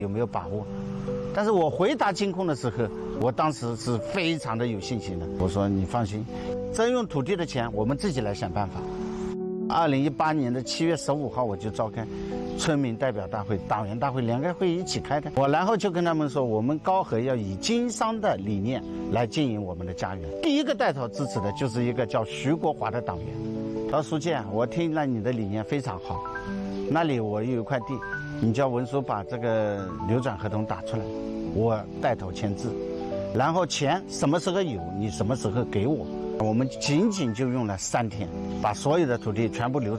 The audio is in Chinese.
有没有把握？但是我回答金控的时候，我当时是非常的有信心的。我说你放心，征用土地的钱我们自己来想办法。2018年的7月15号我就召开村民代表大会、党员大会两个会议一起开的。我然后就跟他们说，我们高和要以经商的理念来经营我们的家园。第一个带头支持的就是一个叫徐国华的党员。他说书记啊，我听了你的理念非常好，那里我有一块地，你叫文书把这个流转合同打出来，我带头签字，然后钱什么时候有，你什么时候给我。我们仅仅就用了3天，把所有的土地全部流转。